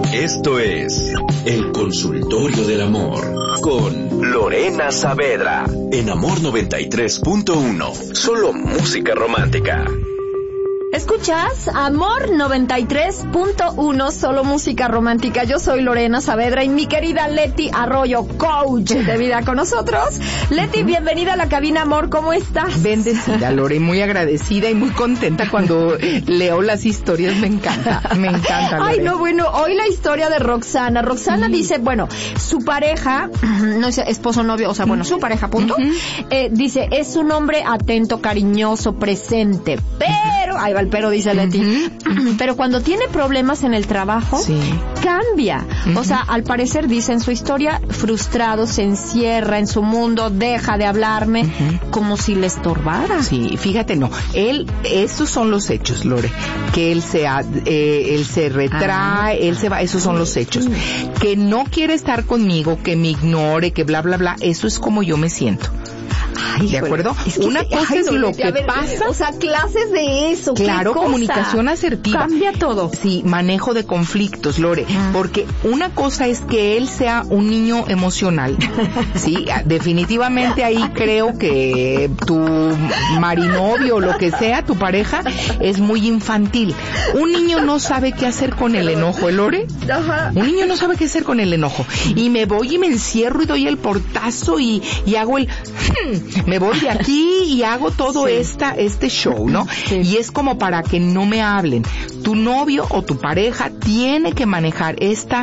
Esto es El Consultorio del Amor con Lorena Saavedra en Amor 93.1. Solo música romántica. Escuchas Amor 93.1, solo música romántica. Yo soy Lorena Saavedra y mi querida Leti Arroyo, coach de vida con nosotros. Leti, bienvenida a la cabina, amor, ¿cómo estás? Bendecida, Lore, muy agradecida y muy contenta cuando leo las historias, me encanta, Lore. Ay, no, bueno, hoy la historia de Roxana. Roxana dice, bueno, su pareja, no es esposo, novio, o sea, bueno, su pareja, punto, dice, es un hombre atento, cariñoso, presente, pero, ahí va el pero, dice Leti, pero cuando tiene problemas en el trabajo, cambia. O sea, al parecer, dice en su historia, frustrado, se encierra en su mundo, deja de hablarme, como si le estorbara. Sí, fíjate, no, esos son los hechos, Lore, que él se retrae, él se va, esos son los hechos. Que no quiere estar conmigo, que me ignore, que bla, bla, bla, eso es como yo me siento. Ay, ¿de acuerdo? Es que una cosa es lo que pasa. O sea, clases de eso. Claro, comunicación asertiva. Cambia todo. Sí, manejo de conflictos, Lore. Porque una cosa es que él sea un niño emocional. Sí, definitivamente ahí creo que tu marinovio o lo que sea, tu pareja, es muy infantil. Un niño no sabe qué hacer con el enojo, Lore. Un niño no sabe qué hacer con el enojo. Y me voy y me encierro y doy el portazo y hago el... me voy de aquí y hago todo este show, ¿no? Sí. Y es como para que no me hablen. Tu novio o tu pareja tiene que manejar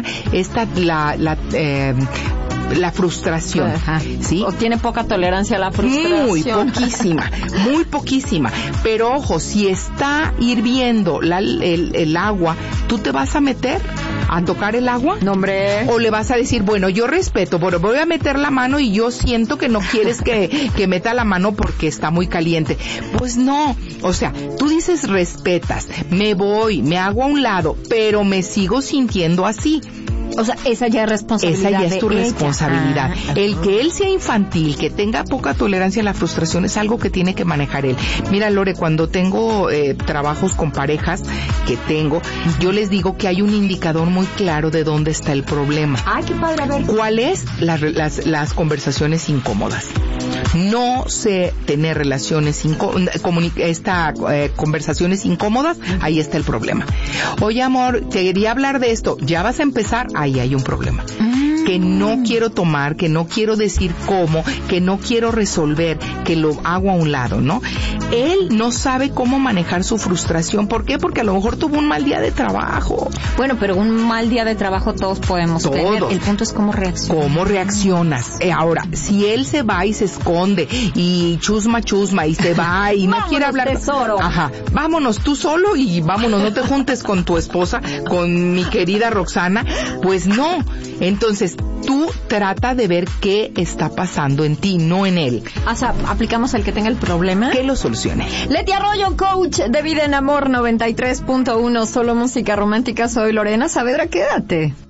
la frustración, ¿sí? O tiene poca tolerancia a la frustración. Muy poquísima. Pero ojo, si está hirviendo el agua, ¿tú te vas a meter a tocar el agua? No, hombre. O le vas a decir, bueno, yo respeto, pero voy a meter la mano y yo siento que no quieres que meta la mano porque está muy caliente. Pues no, o sea, tú dices respetas, me voy, me hago a un lado, pero me sigo sintiendo así. O sea, esa ya es responsabilidad. Esa ya es tu responsabilidad. El que él sea infantil, que tenga poca tolerancia a la frustración, es algo que tiene que manejar él. Mira, Lore, cuando tengo trabajos con parejas yo les digo que hay un indicador muy claro de dónde está el problema. Ay, qué padre, a ver. ¿Cuál es? Las conversaciones incómodas. No sé tener conversaciones incómodas, ahí está el problema. Oye, amor, te quería hablar de esto, ya vas a empezar, ahí hay un problema. Que no quiero tomar, que no quiero decir cómo, que no quiero resolver, que lo hago a un lado, ¿no? Él no sabe cómo manejar su frustración. ¿Por qué? Porque a lo mejor tuvo un mal día de trabajo. Bueno, pero un mal día de trabajo todos podemos tener. El punto es cómo reaccionas. ¿Cómo reaccionas? Ahora, si él se va y se esconde y chusma y se va y no quiere hablar. Tesoro. Ajá, vámonos tú solo y vámonos, no te juntes con tu esposa, con mi querida Roxana. Pues no. Entonces, tú trata de ver qué está pasando en ti, no en él. O sea, aplicamos al que tenga el problema. Que lo solucione. Leti Arroyo, coach de vida en Amor 93.1, solo música romántica. Soy Lorena Saavedra, quédate.